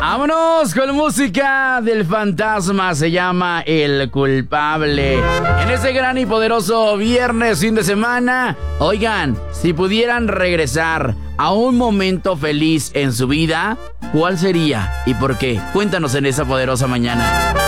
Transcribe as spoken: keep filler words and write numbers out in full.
Vámonos con música del fantasma, se llama El Culpable. En este gran y poderoso viernes, fin de semana, oigan, si pudieran regresar a un momento feliz en su vida, ¿cuál sería y por qué? Cuéntanos en esa poderosa mañana.